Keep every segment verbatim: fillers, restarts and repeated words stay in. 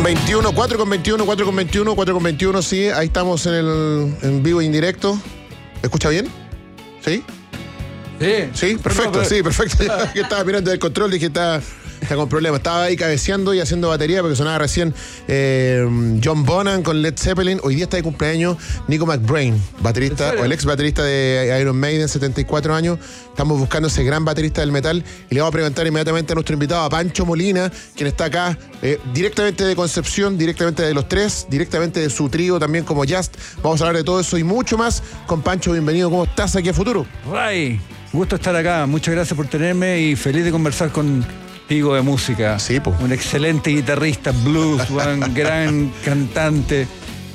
veintiuno, cuatro con veintiuno, cuatro con veintiuno, cuatro con veintiuno, sí, ahí estamos en el en vivo e indirecto. ¿Me escucha bien? ¿Sí? Sí. Sí, perfecto, sí, perfecto. Yo estaba mirando el control, dije, está, está con problemas. Estaba ahí cabeceando y haciendo batería porque sonaba recién eh, John Bonham con Led Zeppelin. Hoy día está de cumpleaños Nico McBrain, baterista, o el ex baterista de Iron Maiden, setenta y cuatro años. Estamos buscando ese gran baterista del metal y le vamos a preguntar inmediatamente a nuestro invitado, a Pancho Molina, quien está acá eh, directamente de Concepción, directamente de Los Tres, directamente de su trío también como Just. Vamos a hablar de todo eso y mucho más con Pancho. Bienvenido, ¿cómo estás aquí a Futuro? Ray, gusto estar acá, muchas gracias por tenerme y feliz de conversar contigo de música. Sí, pues. Un excelente guitarrista, blues, un gran cantante,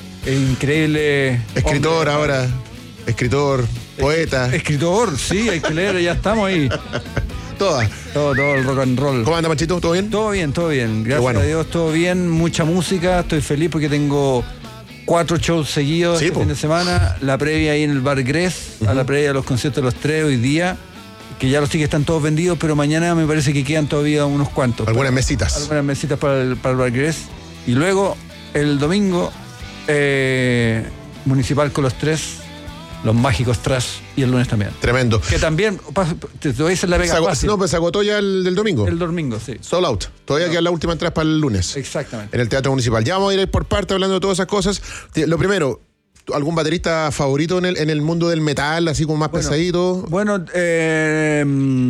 increíble. Escritor hombre. ahora, escritor, poeta. Escritor, sí, hay que leer, ya estamos ahí. Todas. Todo, todo el rock and roll. ¿Cómo anda, Panchito? ¿Todo bien? Todo bien, todo bien. Gracias bueno. a Dios, todo bien. Mucha música, estoy feliz porque tengo cuatro shows seguidos Sí, este po. fin de semana. La previa ahí en el Bar Gress, uh-huh. a la previa de los conciertos de Los Tres hoy día, que ya los tickets están todos vendidos, pero mañana me parece que quedan todavía unos cuantos. Algunas mesitas. Algunas mesitas para el, para el Bar Gress. Y luego, el domingo, eh, Municipal con Los Tres, Los Mágicos Trash, y el lunes también. Tremendo. Que también, te, te voy a hacer la pega Se, fácil. no, pues se agotó ya el del domingo. El domingo, sí. Sold out. Todavía No. queda la última entrada para el lunes. Exactamente. En el Teatro Municipal. Ya vamos a ir por parte hablando de todas esas cosas. Lo primero, ¿algún baterista favorito en el, en el mundo del metal, así como más Bueno, pesadito? Bueno, eh,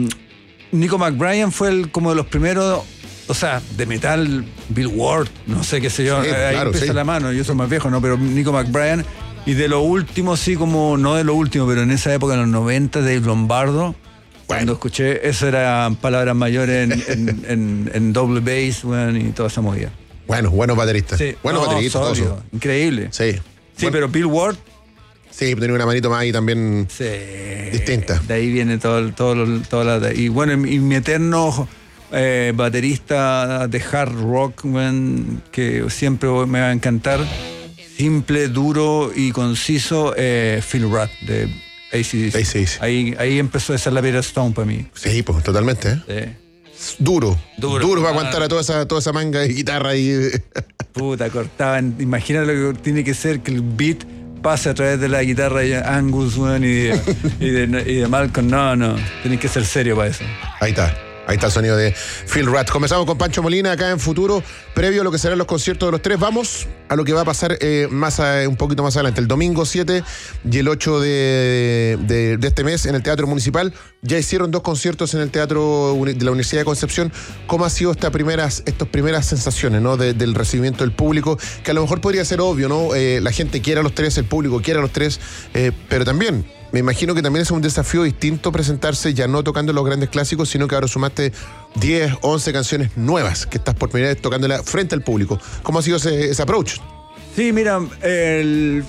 Nico McBrain fue el, como de los primeros, o sea, de metal, Bill Ward, no sé qué sé yo, Sí, ahí claro, empieza sí. la mano, yo soy más viejo, ¿no? Pero Nico McBrain, y de lo último, sí, como, no de lo último, pero en esa época, en los noventa, Dave Lombardo, cuando escuché, eso eran palabras mayores en, en, en, en doble bass, bueno, y toda esa movida. Bueno, buenos bateristas. Sí. Buenos No, bateristas, todos sólido, son. increíble. Sí. Sí, Bueno, pero Bill Ward, sí, tenía una manito más ahí también sí, distinta. De ahí viene todo, todo, todo la, y bueno, y mi eterno eh, baterista de hard rock, man, que siempre me va a encantar, simple, duro y conciso, eh, Phil Rudd de A C D C. A C D C. Ahí, ahí empezó a ser la Vera Stone para mí. Sí, pues totalmente. ¿eh? Sí. Duro. Duro. Duro para Ah. aguantar a toda esa, toda esa manga de guitarra y. Puta, cortaban. Imagina lo que tiene que ser que el beat pase a través de la guitarra de Angus, man, y, de, y, de, y de Malcolm. No, no. Tienes que ser serio para eso. Ahí está. Ahí está el sonido de Phil Rudd. Comenzamos con Pancho Molina acá en Futuro, previo a lo que serán los conciertos de Los Tres. Vamos a lo que va a pasar eh, más a, un poquito más adelante. El domingo siete y el ocho de, de, de este mes en el Teatro Municipal. Ya hicieron dos conciertos en el Teatro de la Universidad de Concepción. ¿Cómo ha sido estas primeras, estas primeras sensaciones, ¿no? de, del recibimiento del público? Que a lo mejor podría ser obvio, ¿no? Eh, la gente quiere a Los Tres, el público quiere a Los Tres, eh, pero también me imagino que también es un desafío distinto presentarse ya no tocando los grandes clásicos, sino que ahora sumaste diez, once canciones nuevas que estás por primera vez tocándola frente al público. ¿Cómo ha sido ese, ese approach? Sí, mira, el,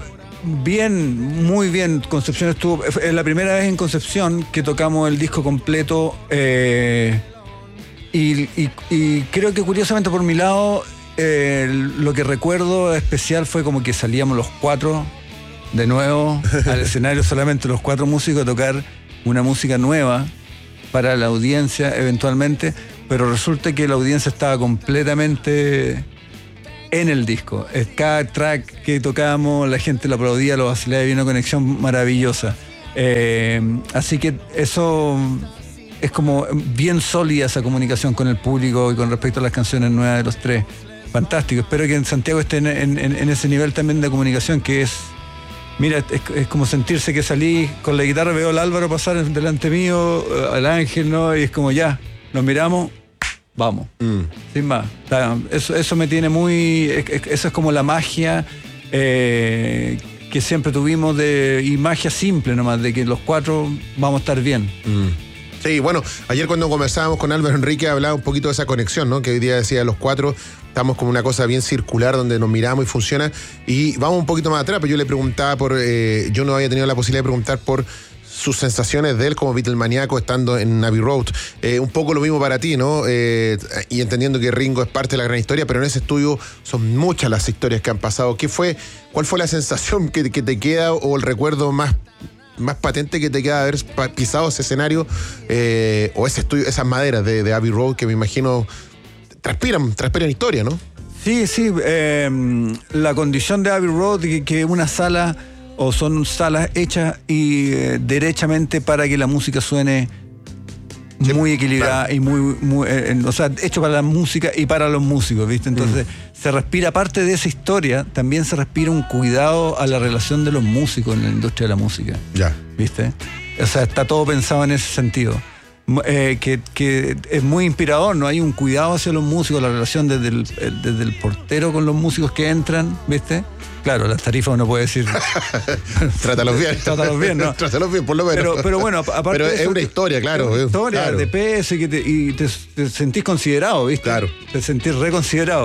bien, muy bien. Concepción estuvo. Es la primera vez en Concepción que tocamos el disco completo. Eh, y, y, y creo que curiosamente por mi lado, eh, lo que recuerdo especial fue como que salíamos los cuatro de nuevo al escenario, solamente los cuatro músicos, a tocar una música nueva para la audiencia eventualmente, pero resulta que la audiencia estaba completamente en el disco. Cada track que tocábamos, la gente lo aplaudía, lo vacilaba, había una conexión maravillosa. Eh, así que eso es como bien sólida, esa comunicación con el público y con respecto a las canciones nuevas de Los Tres. Fantástico. Espero que en Santiago estén en, en, en ese nivel también de comunicación, que es, mira, es, es como sentirse que salí con la guitarra, veo al Álvaro pasar delante mío, al Ángel, ¿no? Y es como ya, nos miramos, vamos. Mm. Sin más. Eso, eso me tiene muy... Eso es como la magia eh, que siempre tuvimos, de, y magia simple nomás, de que los cuatro vamos a estar bien. Mm. Sí, bueno, ayer cuando conversábamos con Álvaro Enrique hablaba un poquito de esa conexión, ¿no? Que hoy día decía los cuatro estamos como una cosa bien circular donde nos miramos y funciona. Y vamos un poquito más atrás, pero yo le preguntaba por, eh, yo no había tenido la posibilidad de preguntar por sus sensaciones de él como Beatlemaníaco estando en Abbey Road. Eh, un poco lo mismo para ti, ¿no? Eh, y entendiendo que Ringo es parte de la gran historia, pero en ese estudio son muchas las historias que han pasado. ¿Qué fue, cuál fue la sensación que, que te queda o el recuerdo más más patente que te queda haber pisado ese escenario eh, o ese estudio, esas maderas de, de Abbey Road que me imagino transpiran, transpiran historia, ¿no? Sí, sí. Eh, la condición de Abbey Road, que, que una sala, o son salas hechas y eh, derechamente para que la música suene sí, muy equilibrada, claro. y muy, muy eh, o sea, hecho para la música y para los músicos, ¿viste? Entonces, mm. se respira, aparte de esa historia, también se respira un cuidado a la relación de los músicos en la industria de la música. Ya. ¿Viste? O sea, está todo pensado en ese sentido. Eh, que, que es muy inspirador, ¿no? Hay un cuidado hacia los músicos, la relación desde el, desde el portero con los músicos que entran, ¿viste? Claro, las tarifas uno puede decir. Trátalos bien. Trátalos bien, ¿no? Trátalos bien, por lo menos. Pero, pero bueno, aparte. Pero de es eso, una historia, claro. Es una historia claro. de peso y, que te, y te, te sentís considerado, ¿viste? Claro. Te sentís reconsiderado.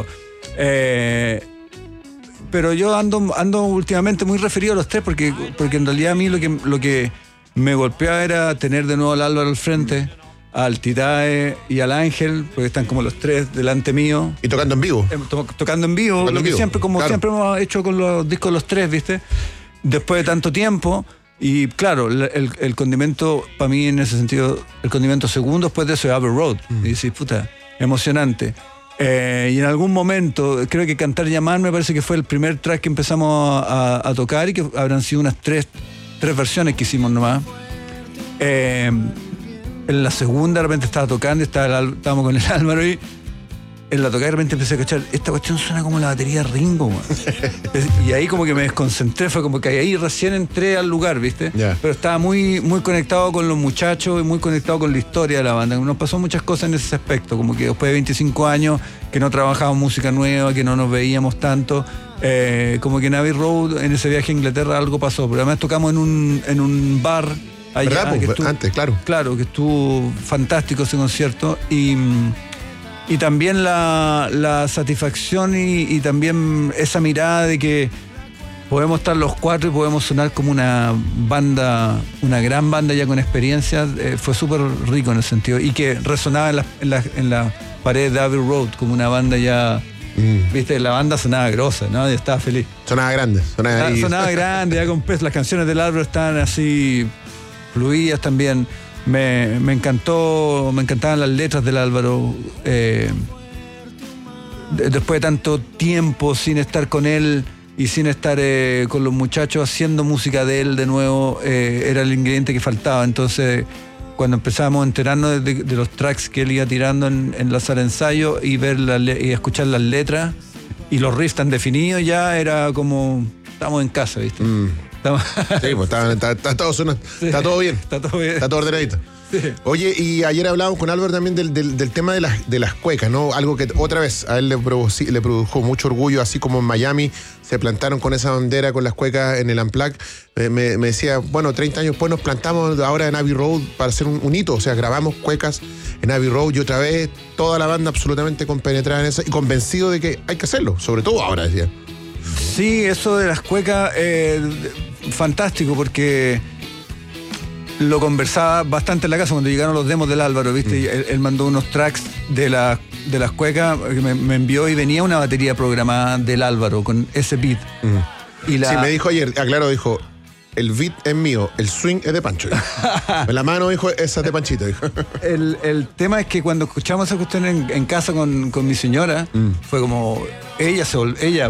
Eh, pero yo ando, ando últimamente muy referido a los tres porque, porque en realidad a mí lo que, lo que me golpeaba era tener de nuevo al Álvaro al frente, al Titae y al Ángel, porque están como los tres delante mío. Y tocando en vivo. Eh, to- tocando en vivo, tocando lo en que vivo. siempre, como claro. siempre hemos hecho con los discos los tres, ¿viste? Después de tanto tiempo. Y claro, el, el, el condimento, para mí en ese sentido, el condimento segundo después de eso es Abbey Road. Mm. Y decís, puta, emocionante. Eh, y en algún momento, creo que Cantar y Llamar me parece que fue el primer track que empezamos a, a tocar y que habrán sido unas tres, tres versiones que hicimos nomás. Eh, en la segunda de repente estaba tocando, estaba el, estábamos con el Álvaro y en la tocada de repente empecé a escuchar, esta cuestión suena como la batería Ringo, man. Y ahí como que me desconcentré, fue como que ahí recién entré al lugar, ¿viste? Yeah. Pero estaba muy, muy conectado con los muchachos y muy conectado con la historia de la banda. Nos pasó muchas cosas en ese aspecto, como que después de veinticinco años que no trabajábamos música nueva, que no nos veíamos tanto, eh, como que en Abbey Road, en ese viaje a Inglaterra, algo pasó. Pero además tocamos en un, en un bar allá, ¿verdad? que Pues, estuvo, antes, claro. Claro, que estuvo fantástico ese concierto. Y... Y también la, la satisfacción y, y también esa mirada de que podemos estar los cuatro y podemos sonar como una banda, una gran banda ya con experiencia, eh, fue súper rico en ese sentido. Y que resonaba en la, en la, en la pared de Abbey Road como una banda ya, mm. viste, la banda sonaba grosa, ¿no? Y estaba feliz. Sonaba grande. Sonaba, ahí. sonaba grande, ya con peso. Las canciones del Álvaro estaban así fluidas también. Me, me encantó, me encantaban las letras del Álvaro. Eh, de, después de tanto tiempo sin estar con él y sin estar eh, con los muchachos haciendo música de él de nuevo, eh, era el ingrediente que faltaba. Entonces, cuando empezamos a enterarnos de, de los tracks que él iba tirando en, en la sala de ensayo y ver la, y escuchar las letras y los riffs tan definidos, ya era como estamos en casa, ¿viste? Mm. Sí, pues está, está, está, todo, suena, sí, está todo bien. Está todo bien. Está todo ordenadito. Sí. Oye, y ayer hablábamos con Álvaro también del, del, del tema de las, de las cuecas, ¿no? Algo que otra vez a él le, producí, le produjo mucho orgullo, así como en Miami se plantaron con esa bandera con las cuecas en el Unplugged. Eh, me, me decía, bueno, treinta años después nos plantamos ahora en Abbey Road para hacer un, un hito, o sea, grabamos cuecas en Abbey Road y otra vez toda la banda absolutamente compenetrada en eso y convencido de que hay que hacerlo, sobre todo ahora, decía. Sí, eso de las cuecas, eh, fantástico, porque lo conversaba bastante en la casa cuando llegaron los demos del Álvaro, ¿viste? Mm. Él, él mandó unos tracks de, la, de las cuecas que me, me envió y venía una batería programada del Álvaro con ese beat. Mm. Y la... Sí, me dijo ayer, aclaro, dijo, el beat es mío, el swing es de Pancho. La mano, dijo, esa es de Panchito, dijo. El, el tema es que cuando escuchamos esa cuestión en, en casa con, con mi señora, mm. fue como, ella se vol- ella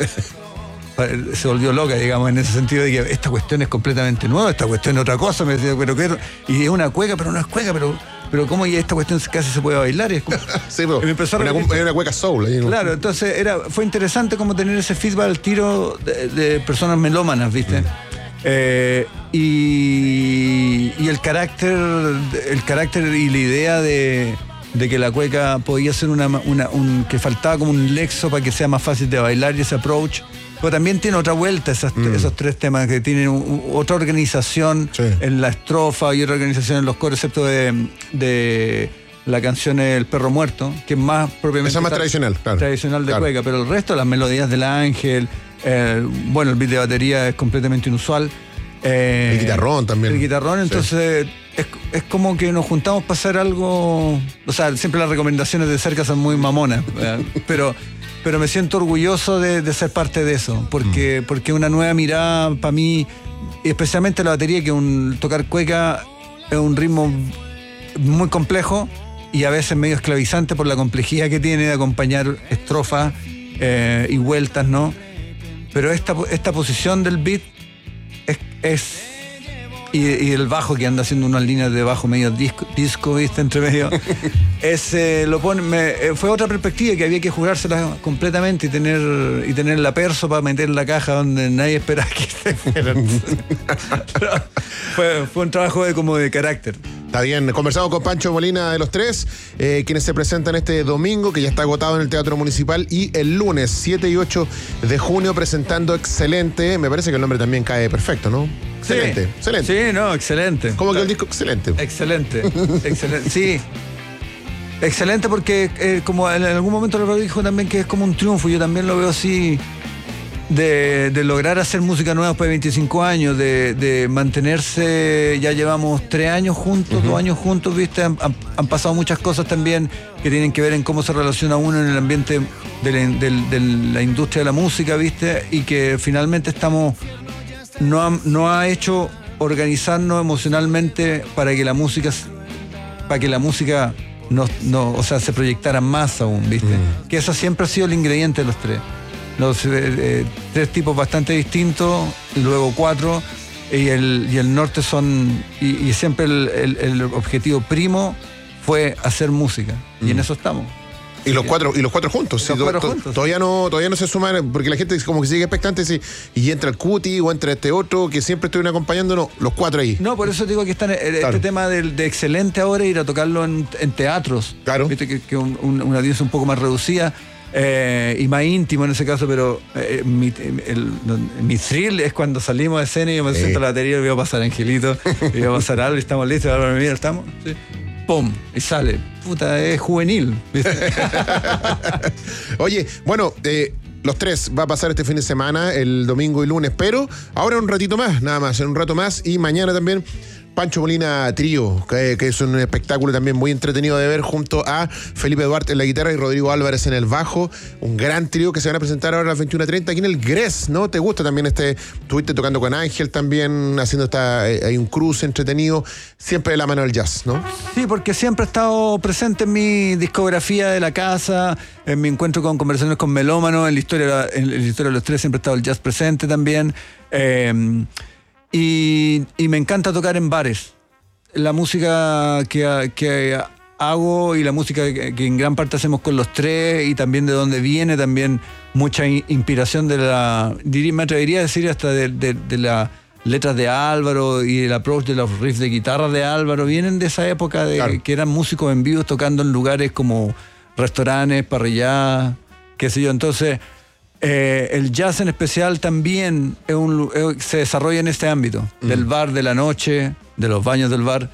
se volvió loca, digamos, en ese sentido de que esta cuestión es completamente nueva, esta cuestión es otra cosa, me decía, pero que y es una cueca, pero no es cueca, pero pero cómo ya esta cuestión casi se puede bailar, y es como, sí, pero me empezó a una, una cueca soul ahí, ¿no? Claro, entonces era fue interesante como tener ese feedback al tiro de, de personas melómanas, ¿viste? Mm. Eh, y, y el carácter el carácter y la idea de de que la cueca podía ser una, una un, que faltaba como un lexo para que sea más fácil de bailar y ese approach, pero también tiene otra vuelta esas, mm. esos tres temas que tienen un, otra organización, sí, en la estrofa y otra organización en los coros, excepto de, de la canción El Perro Muerto, que es más propiamente esa es más tradicional, claro, tradicional de claro. cueca, pero el resto, las melodías del Ángel, eh, bueno, el beat de batería es completamente inusual. Eh, el guitarrón también. El guitarrón, entonces sí. es, es como que nos juntamos para hacer algo. O sea, siempre las recomendaciones de cerca son muy mamonas, pero, pero me siento orgulloso de, de ser parte de eso, porque mm. porque una nueva mirada para mí, especialmente la batería, que un tocar cueca es un ritmo muy complejo y a veces medio esclavizante por la complejidad que tiene de acompañar estrofas eh, y vueltas, ¿no? Pero esta, esta posición del beat es... es y, y el bajo que anda haciendo unas líneas de bajo medio disco, disco ¿viste? Entre medio. Ese, lo pone, me, fue otra perspectiva que había que jugársela completamente y tener, y tener la perso para meter en la caja donde nadie esperaba que se fueran. fue, fue un trabajo de, como de carácter. Está bien, conversamos con Pancho Molina de Los Tres, eh, quienes se presentan este domingo, que ya está agotado en el Teatro Municipal, y el lunes siete y ocho de junio presentando Excelente. Me parece que el nombre también cae perfecto, ¿no? Excelente, sí, excelente. Sí, no, excelente. ¿Cómo que el disco? Excelente. Excelente, excelente, sí. Excelente porque, eh, como en algún momento lo dijo también, que es como un triunfo. Yo también lo veo así, de, de lograr hacer música nueva después de veinticinco años, de, de mantenerse. Ya llevamos tres años juntos, uh-huh. dos años juntos, ¿viste? Han, han, han pasado muchas cosas también que tienen que ver en cómo se relaciona uno en el ambiente de la, de, de la industria de la música, ¿viste? Y que finalmente estamos... No ha, no ha hecho organizarnos emocionalmente para que la música para que la música no, no, o sea, se proyectara más aún, ¿viste? Mm. Que eso siempre ha sido el ingrediente de los tres. Los eh, eh, tres tipos bastante distintos, y luego cuatro, y el, y el norte son, y, y siempre el, el, el objetivo primo fue hacer música, mm. y en eso estamos. Y los cuatro, y los cuatro juntos. Los sí, cuatro to, juntos. Todavía no, todavía no se suman, porque la gente como que sigue expectante, sí, y entra el Cuti o entra este otro que siempre estuvieron acompañándonos, los cuatro ahí. No, por eso digo que está este claro. tema de, de Excelente ahora, ir a tocarlo en, en teatros. Claro. Viste que, que un, un, una audiencia un poco más reducida eh, y más íntimo en ese caso, pero eh, mi, el, mi thrill es cuando salimos de escena y yo me sí. siento a la batería y veo pasar a Angelito, y veo pasar algo y estamos listos, ahora mira, estamos, sí. ¡Pum! Y sale. Puta, es juvenil. Oye, bueno, eh, Los Tres va a pasar este fin de semana, el domingo y lunes, pero ahora un ratito más, nada más, en un rato más, y mañana también Pancho Molina Trío, que, que es un espectáculo también muy entretenido de ver, junto a Felipe Duarte en la guitarra y Rodrigo Álvarez en el bajo. Un gran trío que se van a presentar ahora a las veintiuna treinta aquí en el Gres, ¿no? ¿Te gusta también este? Estuviste tocando con Ángel también, haciendo esta, hay un cruce entretenido, siempre de la mano del jazz, ¿no? Sí, porque siempre ha estado presente en mi discografía de la casa, en mi encuentro con conversaciones con melómanos, en la historia, en la historia de Los Tres siempre ha estado el jazz presente también. Eh, Y, y me encanta tocar en bares. La música que, que hago y la música que, que en gran parte hacemos con Los Tres, y también de donde viene también mucha inspiración de la, diría, me atrevería a decir hasta de, de, de las letras de Álvaro y el approach de los riffs de guitarra de Álvaro, vienen de esa época de claro. que eran músicos en vivo tocando en lugares como restaurantes, parrilladas, qué sé yo. Entonces Eh, el jazz en especial también es un, es, se desarrolla en este ámbito, mm. del bar de la noche, de los baños del bar.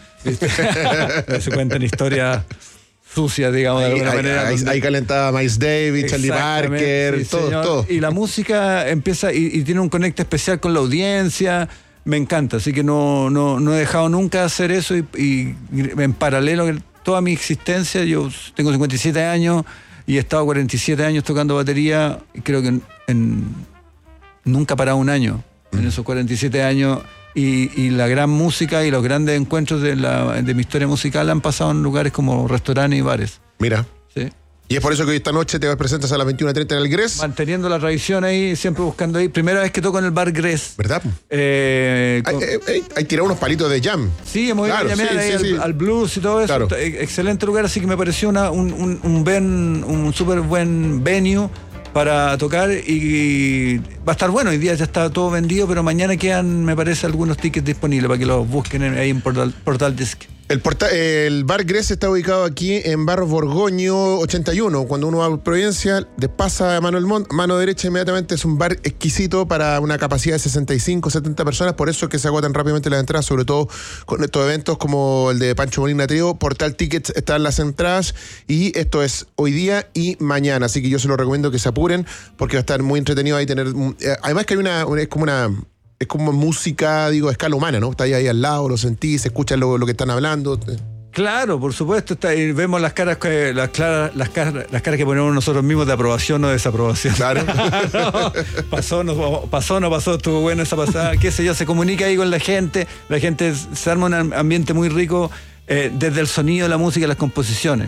Se cuentan historias sucias, digamos, ahí, de alguna ahí, manera. Ahí, donde... ahí calentaba Miles Davis, Charlie Parker, sí, todo, señor. todo. Y la música empieza y, y tiene un conecte especial con la audiencia. Me encanta, así que no, no, no he dejado nunca de hacer eso, y, y en paralelo toda mi existencia, yo tengo cincuenta y siete años, y he estado cuarenta y siete años tocando batería, y creo que en, en, nunca he parado un año mm. en esos cuarenta y siete años, y, y la gran música y los grandes encuentros de, la, de mi historia musical han pasado en lugares como restaurantes y bares. Mira. Sí. Y es por eso que esta noche te presentas a las veintiuna treinta en el Gres. Manteniendo la tradición ahí, siempre buscando ahí. Primera vez que toco en el bar Gres. ¿Verdad? Eh, hay, hay, hay tirado unos palitos de jam. Sí, hemos ido claro, a llamar sí, ahí sí, al, sí. al blues y todo eso. Claro. Excelente lugar, así que me pareció una, un, un, un, ben, un súper buen venue para tocar, y va a estar bueno. Hoy día ya está todo vendido, pero mañana quedan, me parece, algunos tickets disponibles para que los busquen ahí en Portal, Portal Disc. El, porta, el bar Gres está ubicado aquí en Barros Borgoño ochenta y uno. Cuando uno va a Providencia, de pasa a Manuel Montt, mano derecha inmediatamente. Es un bar exquisito para una capacidad de sesenta y cinco, setenta personas. Por eso es que se agotan rápidamente las entradas, sobre todo con estos eventos como el de Pancho Molina Trío. Portal Tickets están las entradas, y esto es hoy día y mañana. Así que yo se lo recomiendo que se apuren, porque va a estar muy entretenido ahí tener. Además que hay una, es como una. Es como música, digo, a escala humana, ¿no? Está ahí, ahí al lado, lo sentís, se escucha lo, lo que están hablando. Claro, por supuesto. Está, y vemos las caras que las, caras, las, caras, las caras que ponemos nosotros mismos de aprobación o de desaprobación. Claro. no, pasó, no pasó, no pasó, estuvo bueno esa pasada, qué sé yo, se comunica ahí con la gente, la gente se arma un ambiente muy rico, eh, desde el sonido, la música y las composiciones.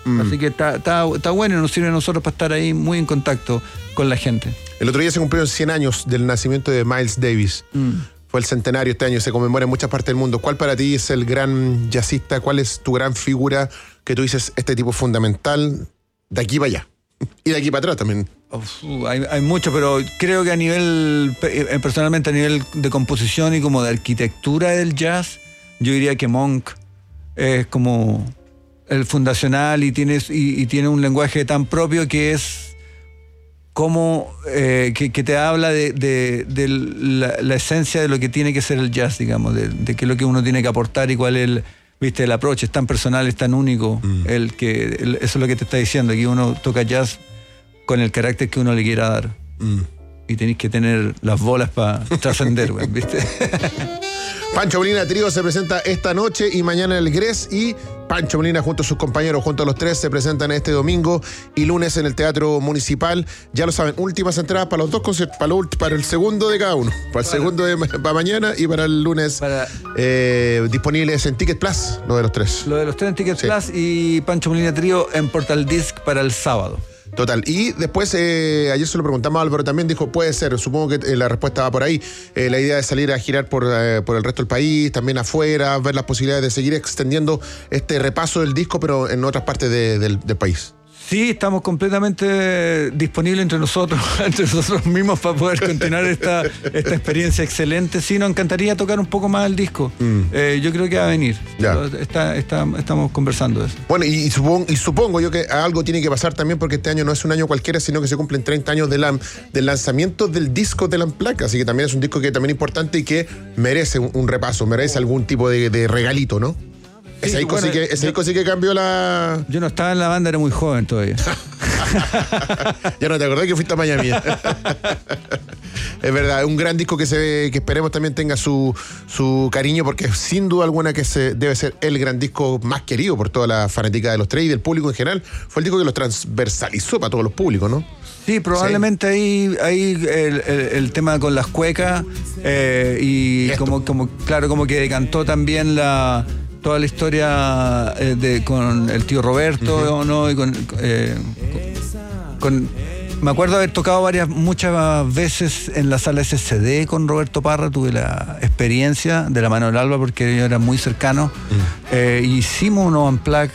Mm. Así que está, está, está bueno y nos sirve a nosotros para estar ahí muy en contacto con la gente. El otro día se cumplieron cien años del nacimiento de Miles Davis. Mm. Fue el centenario este año, se conmemora en muchas partes del mundo. ¿Cuál para ti es el gran jazzista? ¿Cuál es tu gran figura que tú dices, este tipo es fundamental de aquí para allá? Y de aquí para atrás también. Uh, hay, hay mucho, pero creo que a nivel, personalmente a nivel de composición y como de arquitectura del jazz, yo diría que Monk es como el fundacional y tiene, y, y tiene un lenguaje tan propio que es como eh, que, que te habla de, de, de la, la esencia de lo que tiene que ser el jazz, digamos, de, de qué es lo que uno tiene que aportar y cuál es el, viste, el approach. Es tan personal, es tan único, mm. el que el, eso es lo que te está diciendo, que uno toca jazz con el carácter que uno le quiera dar. Mm. Y tenéis que tener las bolas para trascender, güey, ¿viste? Pancho Molina Trío se presenta esta noche y mañana en el Gres, y Pancho Molina junto a sus compañeros, junto a los tres, se presentan este domingo y lunes en el Teatro Municipal. Ya lo saben, últimas entradas para los dos conciertos, para, lo, para el segundo de cada uno, para el segundo de para mañana y para el lunes, para, eh, disponibles en Ticket Plus, lo de los tres. Lo de los tres en Ticket sí. Plus y Pancho Molina Trío en Portal Disc para el sábado. Total. Y después, eh, ayer se lo preguntamos a Álvaro también, dijo, puede ser, supongo que eh, la respuesta va por ahí, eh, la idea de salir a girar por, eh, por el resto del país, también afuera, ver las posibilidades de seguir extendiendo este repaso del disco, pero en otras partes de, del, del país. Sí, estamos completamente disponibles entre nosotros, entre nosotros mismos para poder continuar esta, esta experiencia excelente. Sí, nos encantaría tocar un poco más el disco. Mm. Eh, yo creo que va a venir. Está, está, estamos conversando de eso. Bueno, y, y, supongo, y supongo yo que algo tiene que pasar también, porque este año no es un año cualquiera, sino que se cumplen treinta años de la, del lanzamiento del disco de la Placa. Así que también es un disco que también es importante y que merece un, un repaso, merece algún tipo de, de regalito, ¿no? Sí, ese disco, bueno, sí que, ese yo, disco sí que cambió la... Yo no estaba en la banda, era muy joven todavía. Ya no te acordás que fuiste a Miami. Es verdad, es un gran disco que se que esperemos también tenga su, su cariño, porque sin duda alguna que se, debe ser el gran disco más querido por toda la fanática de los tres y del público en general. Fue el disco que los transversalizó para todos los públicos, ¿no? Sí, probablemente sí. ahí, ahí el, el, el tema con las cuecas eh, y, y como, como, claro, como que decantó también la... toda la historia eh, de, con el tío Roberto, uh-huh. ¿no? Y con, eh, con, me acuerdo haber tocado varias, muchas veces en la sala S C D con Roberto Parra, tuve la experiencia de la mano del Alba porque yo era muy cercano. Uh-huh. Eh, hicimos unos unplugged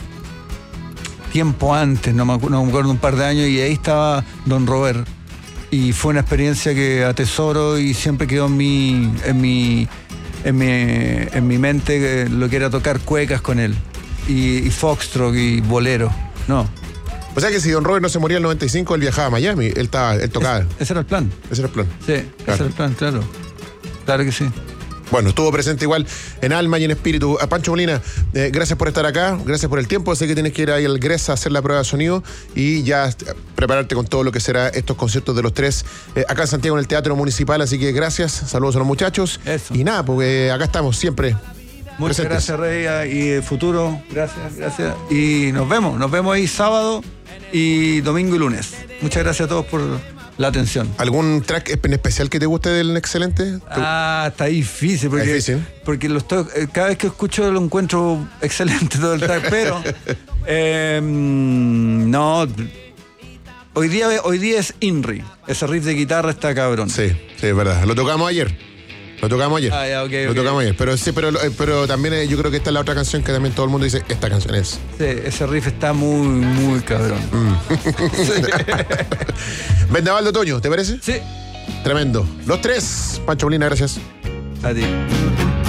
tiempo antes, no me, acuerdo, no me acuerdo, un par de años, y ahí estaba Don Robert. Y fue una experiencia que atesoro y siempre quedó en mi... En mi En mi, en mi mente lo que era tocar cuecas con él y, y foxtrot y bolero, no. O sea que si Don Robert no se moría en el noventa y cinco, él viajaba a Miami, él, estaba, él tocaba. Es, ese era el plan. Ese era el plan. Sí, claro. Ese era el plan, claro. Claro que sí. Bueno, estuvo presente igual en alma y en espíritu. A Pancho Molina, eh, gracias por estar acá, gracias por el tiempo. Sé que tienes que ir ahí al Gres a hacer la prueba de sonido y ya prepararte con todo lo que será estos conciertos de los tres eh, acá en Santiago en el Teatro Municipal. Así que gracias, saludos a los muchachos. Eso. Y nada, porque acá estamos siempre. Muchas presentes. Gracias, Rey, y el futuro, gracias, gracias. Y nos vemos, nos vemos ahí sábado y domingo y lunes. Muchas gracias a todos por la atención. ¿Algún track en especial que te guste del Excelente? Ah, está difícil. Porque, difícil. Porque los to- cada vez que escucho lo encuentro excelente todo el track, pero eh, no. Hoy día, hoy día es Inri. Ese riff de guitarra está cabrón. Sí, sí, es verdad. Lo tocamos ayer. Lo tocamos ayer. Ah, ya, okay, Lo okay. tocamos ayer. Pero sí, pero, pero también eh, yo creo que esta es la otra canción que también todo el mundo dice, esta canción es. Sí, ese riff está muy, muy cabrón. Mm. Sí. Vendaval de otoño, ¿te parece? Sí. Tremendo. Los tres. Pancho Molina, gracias. A ti.